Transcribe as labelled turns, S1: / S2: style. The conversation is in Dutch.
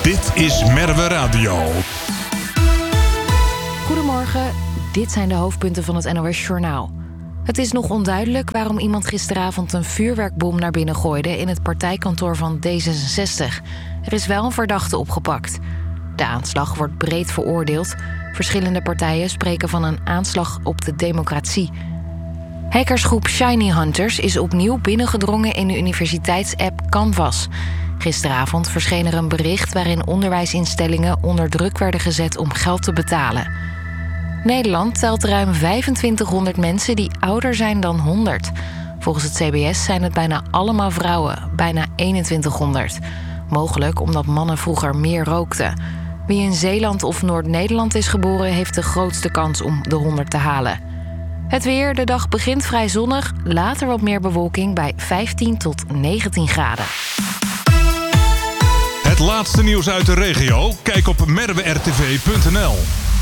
S1: Dit is Merwe Radio.
S2: Goedemorgen, dit zijn de hoofdpunten van het NOS Journaal. Het is nog onduidelijk waarom iemand gisteravond een vuurwerkbom naar binnen gooide in het partijkantoor van D66. Er is wel een verdachte opgepakt. De aanslag wordt breed veroordeeld. Verschillende partijen spreken van een aanslag op de democratie. Hackersgroep Shiny Hunters is opnieuw binnengedrongen in de universiteitsapp Canvas. Gisteravond verscheen er een bericht waarin onderwijsinstellingen onder druk werden gezet om geld te betalen. Nederland telt ruim 2500 mensen die ouder zijn dan 100. Volgens het CBS zijn het bijna allemaal vrouwen, bijna 2100. Mogelijk omdat mannen vroeger meer rookten. Wie in Zeeland of Noord-Nederland is geboren heeft de grootste kans om de 100 te halen. Het weer, de dag begint vrij zonnig, later wat meer bewolking bij 15 tot 19 graden.
S1: Het laatste nieuws uit de regio? Kijk op merwertv.nl.